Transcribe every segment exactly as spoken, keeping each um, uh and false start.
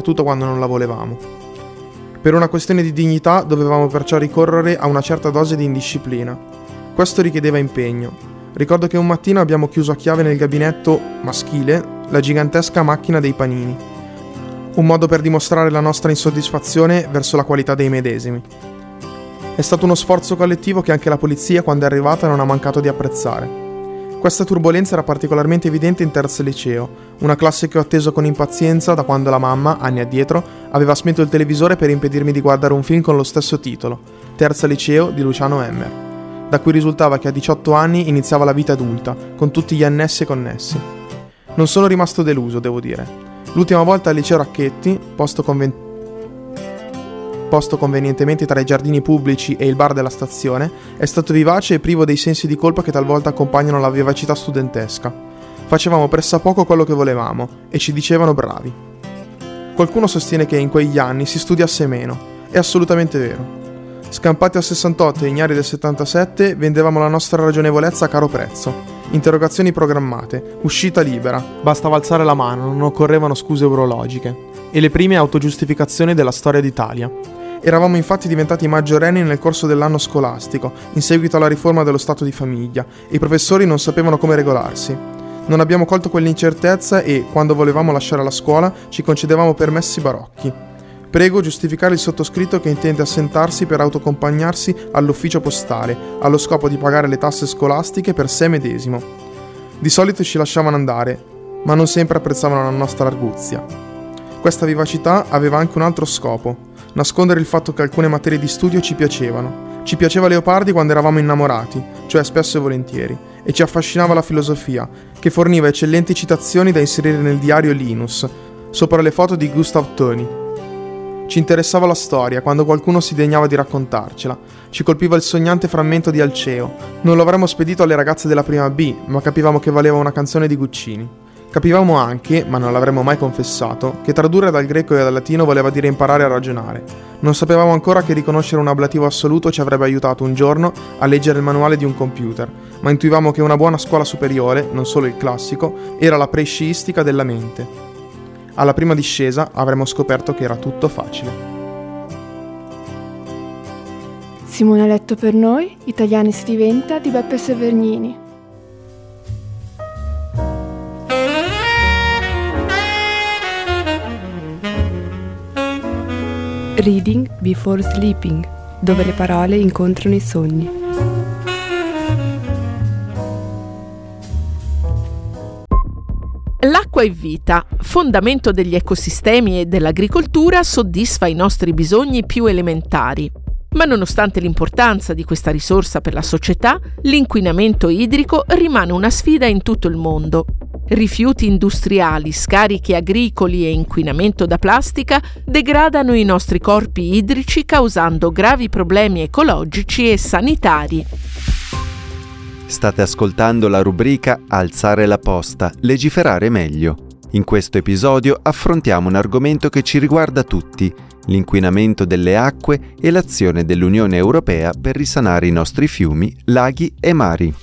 soprattutto quando non la volevamo. Per una questione di dignità dovevamo perciò ricorrere a una certa dose di indisciplina. Questo richiedeva impegno. Ricordo che un mattino abbiamo chiuso a chiave nel gabinetto maschile la gigantesca macchina dei panini. Un modo per dimostrare la nostra insoddisfazione verso la qualità dei medesimi. È stato uno sforzo collettivo che anche la polizia, quando è arrivata, non ha mancato di apprezzare. Questa turbolenza era particolarmente evidente in terza liceo, una classe che ho atteso con impazienza da quando la mamma, anni addietro, aveva spento il televisore per impedirmi di guardare un film con lo stesso titolo, Terza liceo di Luciano Emmer, da cui risultava che a diciotto anni iniziava la vita adulta, con tutti gli annessi e connessi. Non sono rimasto deluso, devo dire. L'ultima volta al liceo Racchetti, posto convenzionale, posto convenientemente tra i giardini pubblici e il bar della stazione, è stato vivace e privo dei sensi di colpa che talvolta accompagnano la vivacità studentesca. Facevamo pressappoco quello che volevamo e ci dicevano bravi. Qualcuno sostiene che in quegli anni si studiasse meno. È assolutamente vero. Scampati al sessantotto e ignari del settantasette, vendevamo la nostra ragionevolezza a caro prezzo. Interrogazioni programmate, uscita libera, bastava alzare la mano, non occorrevano scuse urologiche. E le prime autogiustificazioni della storia d'Italia. Eravamo infatti diventati maggiorenni nel corso dell'anno scolastico, in seguito alla riforma dello stato di famiglia, e i professori non sapevano come regolarsi. Non abbiamo colto quell'incertezza e, quando volevamo lasciare la scuola, ci concedevamo permessi barocchi. Prego giustificare il sottoscritto che intende assentarsi per autoaccompagnarsi all'ufficio postale, allo scopo di pagare le tasse scolastiche per sé medesimo. Di solito ci lasciavano andare, ma non sempre apprezzavano la nostra arguzia. Questa vivacità aveva anche un altro scopo: nascondere il fatto che alcune materie di studio ci piacevano. Ci piaceva Leopardi quando eravamo innamorati, cioè spesso e volentieri, e ci affascinava la filosofia, che forniva eccellenti citazioni da inserire nel diario Linus, sopra le foto di Gustav Thöny. Ci interessava la storia, quando qualcuno si degnava di raccontarcela. Ci colpiva il sognante frammento di Alceo. Non lo avremmo spedito alle ragazze della prima B, ma capivamo che valeva una canzone di Guccini. Capivamo anche, ma non l'avremmo mai confessato, che tradurre dal greco e dal latino voleva dire imparare a ragionare. Non sapevamo ancora che riconoscere un ablativo assoluto ci avrebbe aiutato un giorno a leggere il manuale di un computer, ma intuivamo che una buona scuola superiore, non solo il classico, era la pre-sciistica della mente. Alla prima discesa avremmo scoperto che era tutto facile. Simone ha letto per noi Italiani si diventa di Beppe Severnini. Reading Before Sleeping, dove le parole incontrano i sogni. L'acqua è vita, fondamento degli ecosistemi e dell'agricoltura, soddisfa i nostri bisogni più elementari. Ma nonostante l'importanza di questa risorsa per la società, l'inquinamento idrico rimane una sfida in tutto il mondo. Rifiuti industriali, scarichi agricoli e inquinamento da plastica degradano i nostri corpi idrici causando gravi problemi ecologici e sanitari. State ascoltando la rubrica Alzare la posta, legiferare meglio. In questo episodio affrontiamo un argomento che ci riguarda tutti, l'inquinamento delle acque e l'azione dell'Unione Europea per risanare i nostri fiumi, laghi e mari.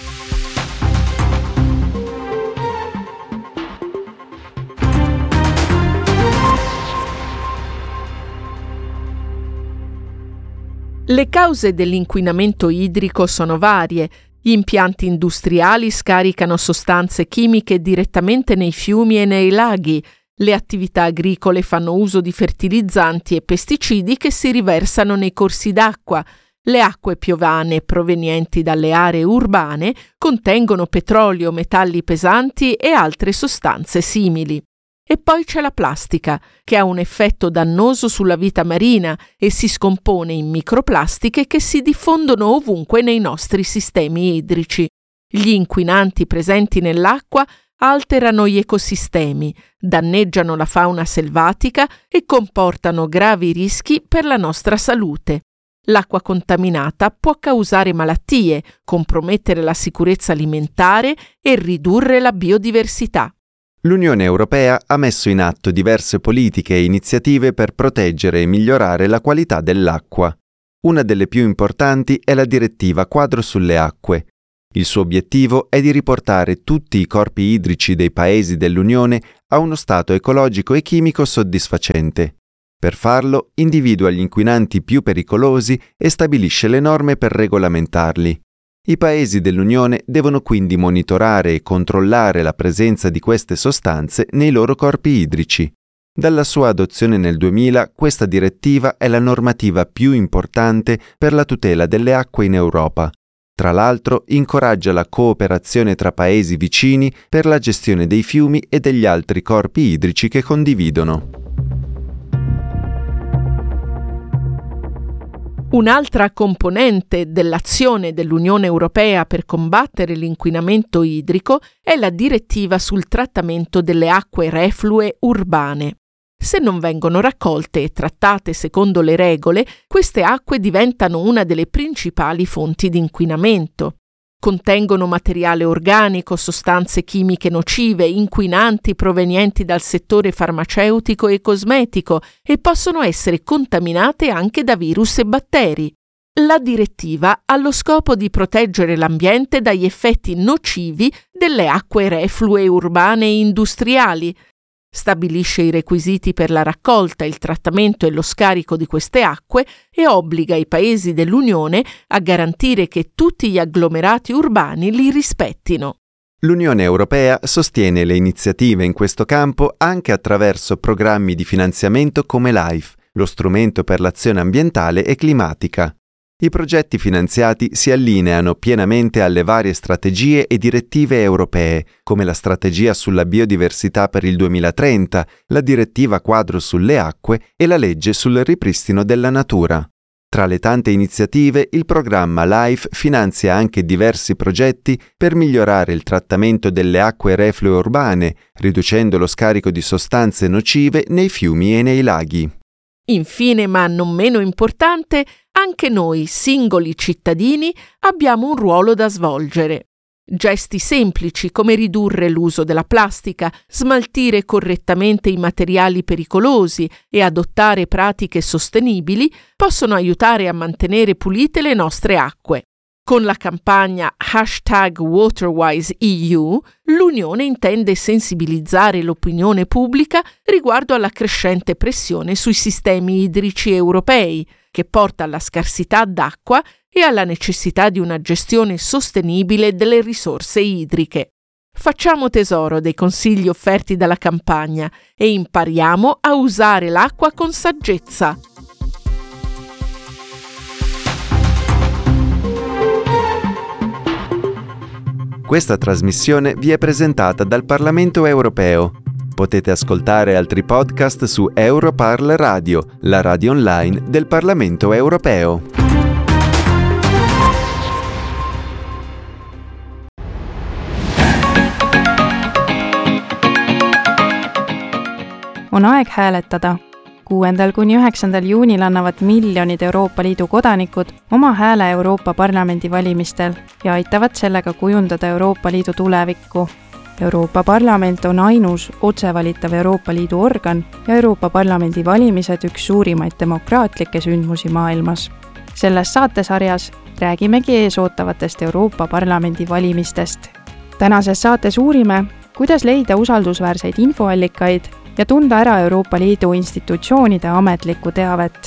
Le cause dell'inquinamento idrico sono varie. Gli impianti industriali scaricano sostanze chimiche direttamente nei fiumi e nei laghi. Le attività agricole fanno uso di fertilizzanti e pesticidi che si riversano nei corsi d'acqua. Le acque piovane provenienti dalle aree urbane contengono petrolio, metalli pesanti e altre sostanze simili. E poi c'è la plastica, che ha un effetto dannoso sulla vita marina e si scompone in microplastiche che si diffondono ovunque nei nostri sistemi idrici. Gli inquinanti presenti nell'acqua alterano gli ecosistemi, danneggiano la fauna selvatica e comportano gravi rischi per la nostra salute. L'acqua contaminata può causare malattie, compromettere la sicurezza alimentare e ridurre la biodiversità. L'Unione Europea ha messo in atto diverse politiche e iniziative per proteggere e migliorare la qualità dell'acqua. Una delle più importanti è la direttiva quadro sulle acque. Il suo obiettivo è di riportare tutti i corpi idrici dei paesi dell'Unione a uno stato ecologico e chimico soddisfacente. Per farlo, individua gli inquinanti più pericolosi e stabilisce le norme per regolamentarli. I paesi dell'Unione devono quindi monitorare e controllare la presenza di queste sostanze nei loro corpi idrici. Dalla sua adozione nel duemila, questa direttiva è la normativa più importante per la tutela delle acque in Europa. Tra l'altro, incoraggia la cooperazione tra paesi vicini per la gestione dei fiumi e degli altri corpi idrici che condividono. Un'altra componente dell'azione dell'Unione Europea per combattere l'inquinamento idrico è la direttiva sul trattamento delle acque reflue urbane. Se non vengono raccolte e trattate secondo le regole, queste acque diventano una delle principali fonti di inquinamento. Contengono materiale organico, sostanze chimiche nocive, inquinanti provenienti dal settore farmaceutico e cosmetico e possono essere contaminate anche da virus e batteri. La direttiva ha lo scopo di proteggere l'ambiente dagli effetti nocivi delle acque reflue urbane e industriali. Stabilisce i requisiti per la raccolta, il trattamento e lo scarico di queste acque e obbliga i paesi dell'Unione a garantire che tutti gli agglomerati urbani li rispettino. L'Unione Europea sostiene le iniziative in questo campo anche attraverso programmi di finanziamento come LIFE, lo strumento per l'azione ambientale e climatica. I progetti finanziati si allineano pienamente alle varie strategie e direttive europee, come la strategia sulla biodiversità per il duemilatrenta, la direttiva quadro sulle acque e la legge sul ripristino della natura. Tra le tante iniziative, il programma LIFE finanzia anche diversi progetti per migliorare il trattamento delle acque reflue urbane, riducendo lo scarico di sostanze nocive nei fiumi e nei laghi. Infine, ma non meno importante, anche noi, singoli cittadini, abbiamo un ruolo da svolgere. Gesti semplici come ridurre l'uso della plastica, smaltire correttamente i materiali pericolosi e adottare pratiche sostenibili possono aiutare a mantenere pulite le nostre acque. Con la campagna hashtag WaterWiseEU, l'Unione intende sensibilizzare l'opinione pubblica riguardo alla crescente pressione sui sistemi idrici europei, che porta alla scarsità d'acqua e alla necessità di una gestione sostenibile delle risorse idriche. Facciamo tesoro dei consigli offerti dalla campagna e impariamo a usare l'acqua con saggezza. Questa trasmissione vi è presentata dal Parlamento Europeo. Potete ascoltare altri podcast su Europarl Radio, la radio online del Parlamento Europeo. On aeg hääletada. kuuendal kuni üheksandal juunil annavad miljonid Euroopa Liidu kodanikud oma hääle Euroopa Parlamendi valimistel ja aitavad sellega kujundada Euroopa Liidu tulevikku. Euroopa Parlament on ainus otsevalitav Euroopa Liidu organ ja Euroopa Parlamendi valimised üks suurimaid demokraatlikke sündmusi maailmas. Selles saatesarjas räägimegi eesootavatest Euroopa Parlamendi valimistest. Tänases saates uurime, kuidas leida usaldusväärseid infoallikaid ja tunda ära Euroopa Liidu institutsioonide ametlikku teavet.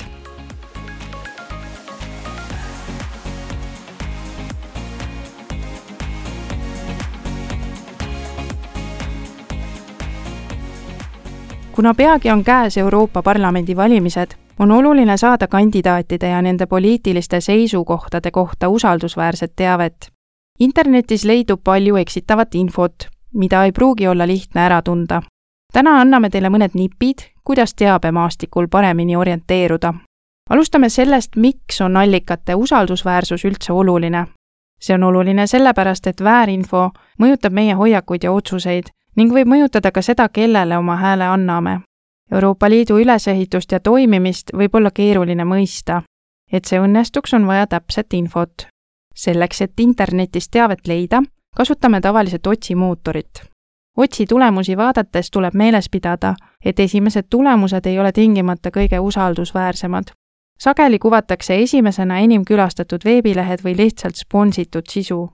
Kuna peagi on käes Euroopa Parlamendi valimised, on oluline saada kandidaatide ja nende poliitiliste seisukohtade kohta usaldusväärset teavet. Internetis leidub palju eksitavat infot, mida ei pruugi olla lihtne ära tunda. Täna anname teile mõned nipid, kuidas teabemaastikul paremini orienteeruda. Alustame sellest, miks on allikate usaldusväärsus üldse oluline. See on oluline sellepärast, et väärinfo mõjutab meie hoiakuid ja otsuseid ning võib mõjutada ka seda, kellele oma hääle anname. Euroopa Liidu ülesehitust ja toimimist võib olla keeruline mõista. Et see õnnestuks, on vaja täpset infot. Selleks, et internetis teavet leida, kasutame tavaliselt otsimootorit. Otsi tulemusi vaadates tuleb meeles pidada, et esimesed tulemused ei ole tingimata kõige usaldusväärsemad. Sageli kuvatakse esimesena enim külastatud veebilehed või lihtsalt sponsitud sisu.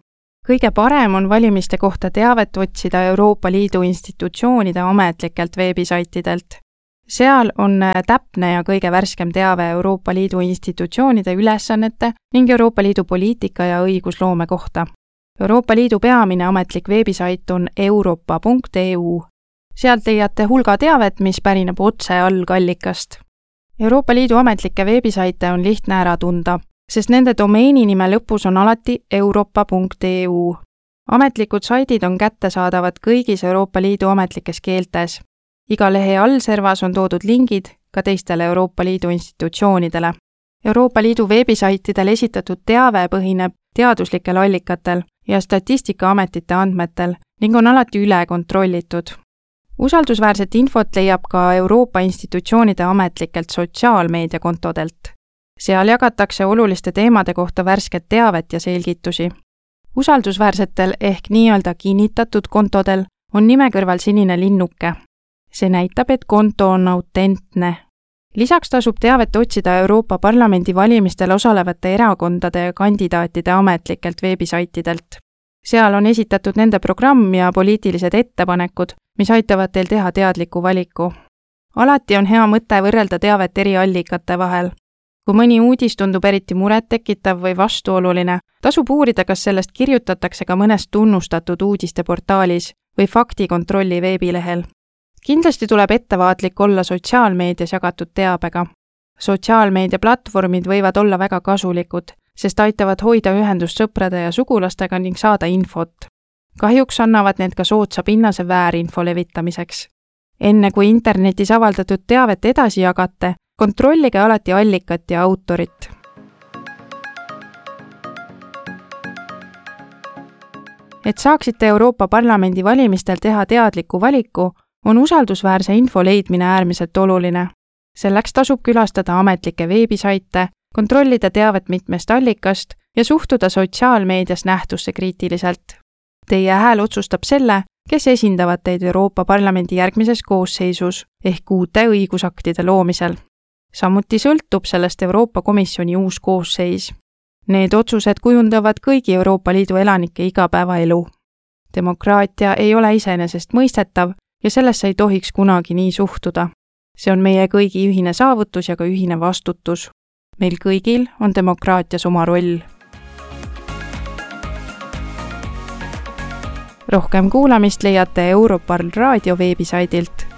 kõige parem on valimiste kohta teavet otsida Euroopa Liidu institutsioonide ametlikelt veebisaitidelt. Seal on täpne ja kõige värskem teave Euroopa Liidu institutsioonide ülesannete ning Euroopa Liidu poliitika ja õigusloome kohta. Euroopa Liidu peamine ametlik veebisait on europa punkt e u. Sealt leiate hulga teavet, mis pärineb otse algallikast. Euroopa Liidu ametlikke veebisaite on lihtne ära tunda, sest nende domeeni nime lõpus on alati europa punkt e u. Ametlikud saidid on kättesaadavad kõigis Euroopa Liidu ametlikes keeltes. Iga lehe allservas on toodud lingid ka teistele Euroopa Liidu institutsioonidele. Euroopa Liidu veebisaitidel esitatud teave põhineb teaduslikel allikatel ja statistikaametite andmetel ning on alati üle kontrollitud. Usaldusväärset infot leiab ka Euroopa institutsioonide ametlikelt sotsiaalmeediakontodelt. Seal jagatakse oluliste teemade kohta värsket teavet ja selgitusi. Usaldusväärsetel ehk nii-öelda kinnitatud kontodel on nime kõrval sinine linnuke. See näitab, et konto on autentne. Lisaks tasub teavet otsida Euroopa Parlamendi valimistel osalevate erakondade ja kandidaatide ametlikelt veebisaitidelt. Seal on esitatud nende programm ja poliitilised ettepanekud, mis aitavad teil teha teadliku valiku. Alati on hea mõte võrrelda teavet eri allikate vahel. Kui mõni uudis tundub eriti murettekitav või vastuoluline, tasub uurida, kas sellest kirjutatakse ka mõnes tunnustatud uudisteportaalis või faktikontrolli veebilehel. Kindlasti tuleb ettevaatlik olla sotsiaalmeedias jagatud teabega. Sotsiaalmeediaplatvormid võivad olla väga kasulikud, sest aitavad hoida ühendust sõprade ja sugulastega ning saada infot. Kahjuks annavad need ka soodsa pinnase väärinfo levitamiseks. Enne kui internetis avaldatud teavet edasi jagate, kontrollige alati allikat ja autorit. Et saaksite Euroopa Parlamendi valimistel teha teadliku valiku, on usaldusväärse info leidmine äärmiselt oluline. Selleks tasub külastada ametlikke veebisaite, kontrollida teavet mitmest allikast ja suhtuda sotsiaalmeedias nähtusse kriitiliselt. Teie hääl otsustab selle, kes esindavad teid Euroopa Parlamendi järgmises koosseisus ehk uute õigusaktide loomisel. Samuti sõltub sellest Euroopa Komisjoni uus koosseis. Need otsused kujundavad kõigi Euroopa Liidu elanike igapäevaelu. Demokraatia ei ole iseenesest mõistetav ja sellesse ei tohiks kunagi nii suhtuda. See on meie kõigi ühine saavutus ja ka ühine vastutus. Meil kõigil on demokraatias oma roll. Rohkem kuulamist leiate Europarl raadio veebisaidilt.